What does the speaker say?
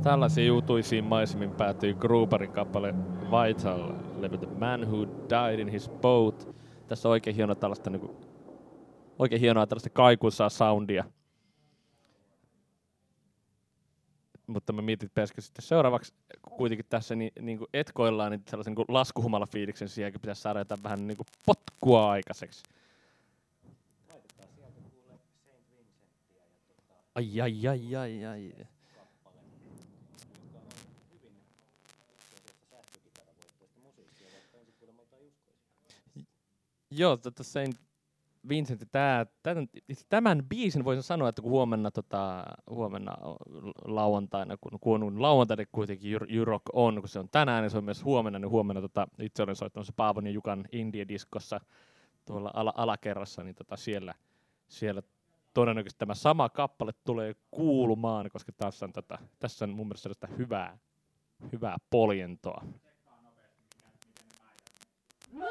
Tällaisiin utuisiin maisemiin päätyi Gruberin kappale Vital, levy The Man Who Died in His Boat. Tässä on oikein hienoa tällaista, oikein hienoa tällaista kaikuisaa soundia. Mutta mä mietin, että pääsikö sitten seuraavaksi kuitenkin tässä niin kuin etkoillaan niin sellaisen niin laskuhumala fiiliksen sielläkin pitäisi saada jotain vähän niin kuin potkua aikaiseksi. Laitetaan sieltä kuule Saint Vincenttiä ja Ai. kappale, joka on hyvin sähkökitaravoitteista musiikkia, vaikka ensin kuulemalta ei uskoisi. Joo, Saint Vincent, tämän biisin voisin sanoa, että kun huomenna lauantaina, kun on lauantaina kuitenkin Jyrock on, kun se on tänään, niin se on myös huomenna, niin huomenna itse olen soittamassa Paavon ja Jukan Indie-diskossa tuolla alakerrassa, niin siellä todennäköisesti tämä sama kappale tulee kuulumaan, koska tässä on mun mielestä hyvää poljentoa.